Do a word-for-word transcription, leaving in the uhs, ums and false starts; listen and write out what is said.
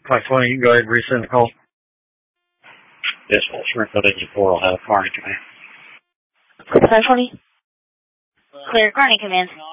five twenty, you can go ahead and resend the call. Yes, well, Springfield eighty-four will have Carney command. five twenty. Clear, Carney command.